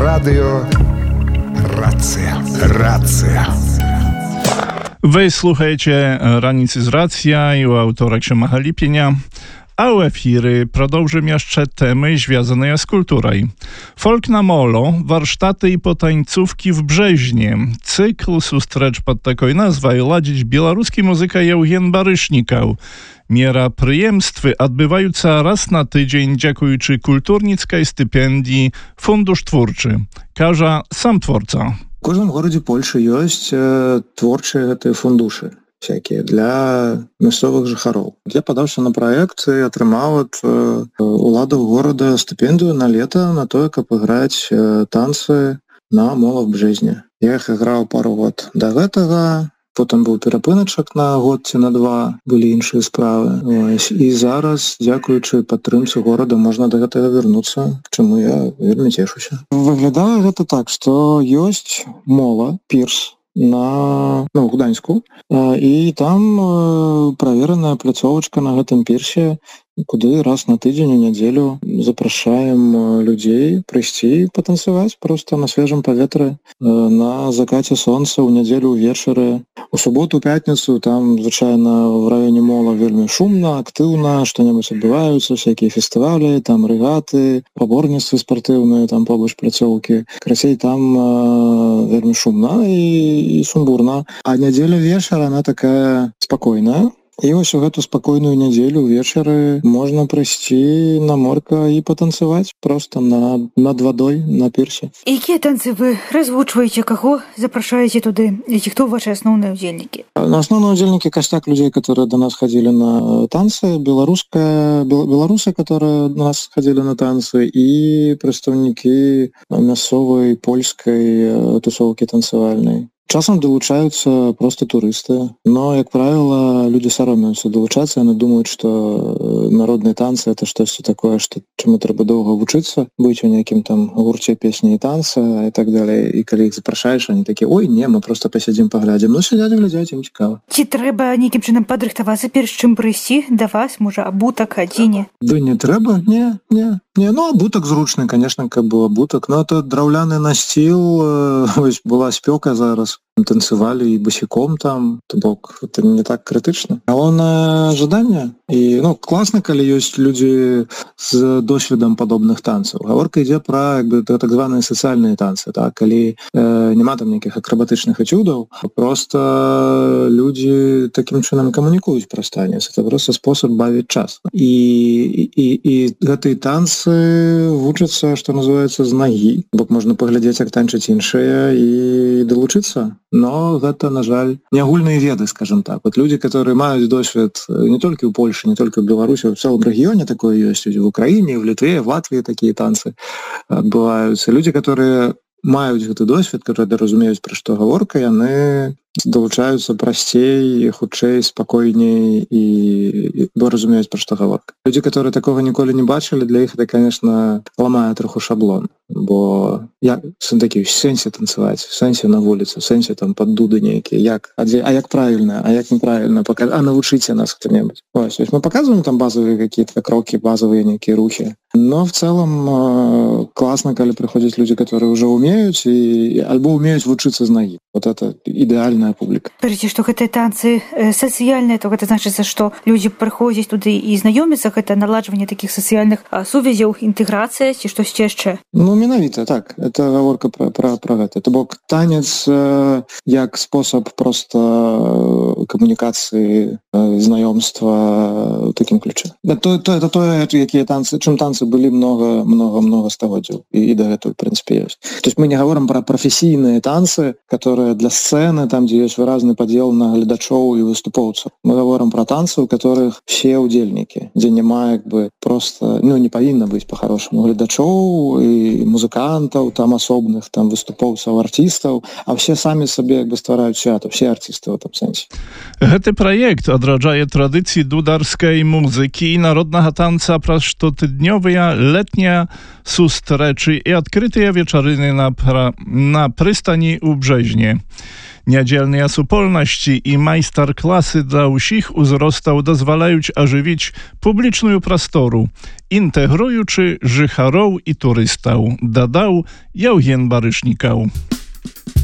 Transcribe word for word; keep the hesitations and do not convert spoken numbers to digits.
Радіо Рація. Рація. Ви слухаєте «Раніці з Рація» і у autorek Шимага Ліпіня. A u efiry продовжим jeszcze temy związane z kulturą. Folk na molo, warsztaty i potańcówki w Brzeźnie. Cykl sustrecz pod taką nazwą ladzić białoruski muzyka Eugen Barysznikał. Miera przyjemstwy odbywająca raz na tydzień dziękujący kulturnickiej stypendii Fundusz Twórczy. Każa sam twórca. В кожным горадзе Польшы ёсць э, творчыя гэтыя фундушы всякие для мясцовых жыхароў. Я падаўся на праект і атрымаў ад э, уладаў горада стыпендыю на лета на тое, каб іграць э, танцы на мола в Бжезне. Я іх іграў пару год да гэтага, потым быў перапыначак на год ці на два, былі іншыя справы. Ось. І зараз, дзякуючы падтрымцы горада, можна да гэтага вярнуцца, к чаму я вельмі цешуся. Выглядае гэта так, што ёсць мола, пірс, на ну, в Гданьску, і там правераная пляцовачка на гэтым пірсе, куды раз на тыдзень у нядзелю запрашаем людзей прыйсці патанцаваць проста на свежым паветры на закаце сонца ў нядзелю ўвечары. У суботу, пятніцу там звычайна в раёне мола вельмі шумна, актыўна, што-небудзь адбываюцца, всякія фестывалі, там рэгаты, паборніцтвы спартыўныя, там побач пляцоўкі. Красей там э, вельмі шумна і, і сумбурна. А нядзеля вечар, она такая спакойная. І вось у гэту спакойную нядзелю ўвечары можна прыйсці на морка і патанцаваць проста на, над вадой на пірсе. Якія танцы вы развучваеце, каго запрашаеце туды? І хто ваши асноўныя ўдзельнікі? На асноўныя ўдзельнікі кастяк людзей, которые до нас ходили на танцы, беларуская, беларусы, которые до нас ходили на танцы, і прадстаўнікі мясцовай польскай тусоўкі танцавальнай. Часам долучаются просто туристы, но, як правило, люди саромятся долучаться, они думают, что народные танцы — это что-то такое, что чему треба долго учиться, быть у неким там гурте песни и танца и так далее. И когда их запрашаешь, они такие: ой, не, мы просто посидим, поглядим. Ну, сидят и глядят, им цікаво. Ці треба неким чином падрыхтавацца перш чым прыйсці да вас, можа, абутак, адзіне? Да не трэба, не, не. Не, ну, абутак зручны, конечно, каб быў абутак, но это драўляны насціл, ось была спёка зараз, танцевали и босиком там, то бок, это не так критично. Галоўнае жаданне. І, ну, класна, калі ёсць людзі з досведам падобных танцаў. Гаворка ідзе пра, як бы, так званыя сацыяльныя танцы, так? Калі э, няма там нейкіх акрабатычных этюдаў, просто людзі такім чынам камунікуюць праз танец. Это просто спосаб бавіць час. І, і, і гэтыя танцы вучацца, што называецца, з нагі. Бок можна паглядзець, як танчаць іншыя і далучыцца. Но гэта, на жаль, не агульныя веды, скажем так. Вот люди, которые маюць досвед не толькі ў Польше, не только в Беларуси, а в целом регионе такое есть. В Украине, в Литве, в Латвии такие танцы отбываются. Люди, которые маюць гэты досвед, которые разумеюць, пра што гаворка, яны долучаюцца прасцей, хутчэй, спакойней і разумеюць, пра што гаворка. Люди, которые такого ніколі не бачылі, для іх это, конечно, ламае троху шаблон. Бо як такі, в сэнсе танцаваць, в сэнсе на вуліцы, в сэнсе там пад дуды нейкія, як, а, дзе, а як правільна, а як неправільна, а навучыце нас хто-небудзь. Ось, ось мы показываем там базовые какие-то кроки, базовые некие рухи. Но в целом э, классно, когда приходят люди, которые уже умеют, и, альбо умеют вучыцца з нагі. Вот это идеальная публика. Скажите, что гэтыя танцы э, сацыяльныя, то гэта значит, что люди приходят туды и знакомятся, это наладжванне таких социальных э, сувязяў, интеграция, ці штось яшчэ? Ну, менавіта, так. Это гаворка про, про, про гэта. Это бок танец э, як способ просто э, коммуникации, э, знаёмства таким ключом. Это то, это то, якія танцы, чым танцы былі много-много-много стагоддзяў. І, і да гэтага, в принципе, ёсць. То есть мы не говорим про профессийные танцы, которые для сцены, там, где есть выразный подел на глядачоў и выступоўцаў. Мы говорим про танцы, у которых все удзельники, где няма, как бы, просто, ну, не павінна быць по-хорошему глядачоў и музыкантаў, там, асобных, там, выступоўцаў, артистаў, а все самі сабе, як бы, ствараюць свята, все артисты в этом сенсе. Гэты праект адраджае традыцыі дударскай музыкі і народнага танца праз штотыднёвыя летнія сустрэчы і адкрытыя вечарыны на, пра... на прыстані ў Бжэзне. Niedzielne supolności i majstar-klasy dla usich uzrostał dozwalając ożywić publiczną prostoru інтэгруючы жыхароў і турыстаў, дадаў Яўген Барышнікаў.